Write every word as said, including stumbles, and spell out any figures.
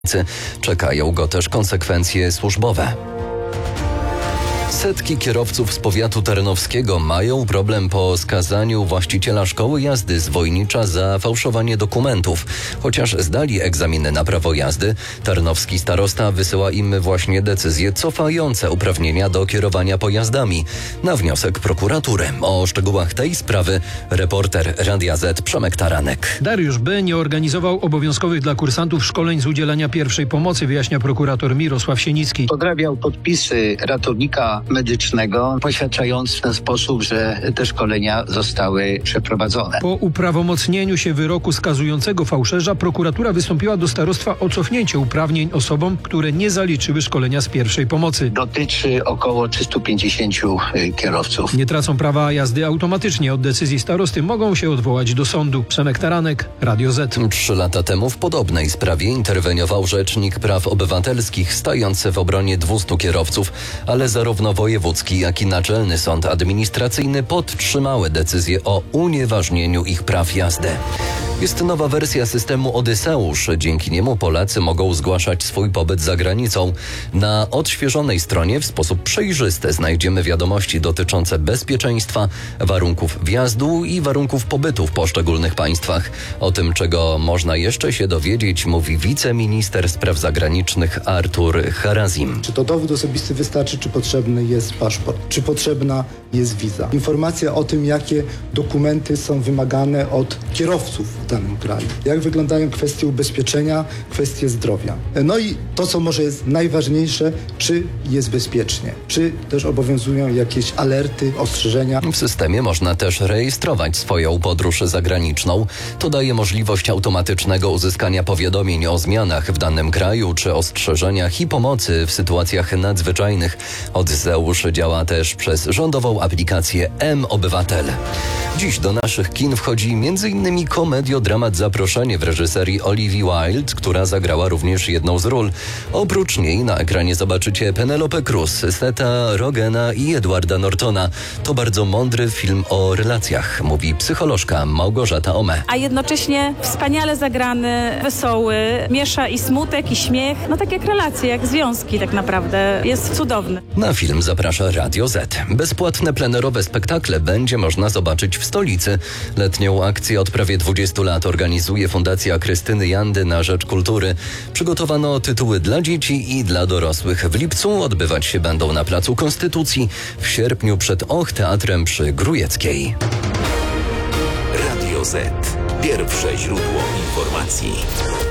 Czekają go też konsekwencje służbowe. Setki kierowców z powiatu tarnowskiego mają problem po skazaniu właściciela szkoły jazdy z Wojnicza za fałszowanie dokumentów. Chociaż zdali egzaminy na prawo jazdy, tarnowski starosta wysyła im właśnie decyzje cofające uprawnienia do kierowania pojazdami na wniosek prokuratury. O szczegółach tej sprawy reporter Radia Z Przemek Taranek. Dariusz B. nie organizował obowiązkowych dla kursantów szkoleń z udzielania pierwszej pomocy, wyjaśnia prokurator Mirosław Sienicki. Podrabiał podpisy ratownika medycznego, poświadczając w ten sposób, że te szkolenia zostały przeprowadzone. Po uprawomocnieniu się wyroku skazującego fałszerza prokuratura wystąpiła do starostwa o cofnięcie uprawnień osobom, które nie zaliczyły szkolenia z pierwszej pomocy. Dotyczy około trzystu pięćdziesięciu kierowców. Nie tracą prawa jazdy automatycznie. Od decyzji starosty mogą się odwołać do sądu. Przemek Taranek, Radio Z. Trzy lata temu w podobnej sprawie interweniował Rzecznik Praw Obywatelskich, stając w obronie dwustu kierowców, ale zarówno wojewódzki, jak i Naczelny Sąd Administracyjny podtrzymały decyzję o unieważnieniu ich praw jazdy. Jest nowa wersja systemu Odyseusz. Dzięki niemu Polacy mogą zgłaszać swój pobyt za granicą. Na odświeżonej stronie w sposób przejrzysty znajdziemy wiadomości dotyczące bezpieczeństwa, warunków wjazdu i warunków pobytu w poszczególnych państwach. O tym, czego można jeszcze się dowiedzieć, mówi wiceminister spraw zagranicznych Artur Harazim. Czy to dowód osobisty wystarczy, czy potrzebny jest paszport, czy potrzebna jest wiza. Informacja o tym, jakie dokumenty są wymagane od kierowców w danym kraju. Jak wyglądają kwestie ubezpieczenia, kwestie zdrowia. No i to, co może jest najważniejsze, czy jest bezpiecznie, czy też obowiązują jakieś alerty, ostrzeżenia. W systemie można też rejestrować swoją podróż zagraniczną. To daje możliwość automatycznego uzyskania powiadomień o zmianach w danym kraju, czy ostrzeżeniach i pomocy w sytuacjach nadzwyczajnych. Odyseusz działa też przez rządową aplikację M-Obywatel. Dziś do naszych kin wchodzi m.in. komediodramat Zaproszenie w reżyserii Olivia Wilde, która zagrała również jedną z ról. Oprócz niej na ekranie zobaczycie Penelope Cruz, Setha Rogena i Edwarda Nortona. To bardzo mądry film o relacjach, mówi psycholożka Małgorzata Ome. A jednocześnie wspaniale zagrany, wesoły, miesza i smutek, i śmiech. No tak jak relacje, jak związki tak naprawdę. Jest cudowny. Na film zaprasza Radio Z. Bezpłatne plenerowe spektakle będzie można zobaczyć w stolicy. Letnią akcję od prawie dwudziestu lat organizuje Fundacja Krystyny Jandy na rzecz kultury. Przygotowano tytuły dla dzieci i dla dorosłych. W lipcu odbywać się będą na Placu Konstytucji, w sierpniu przed Och Teatrem przy Grujeckiej. Radio Z. Pierwsze źródło informacji.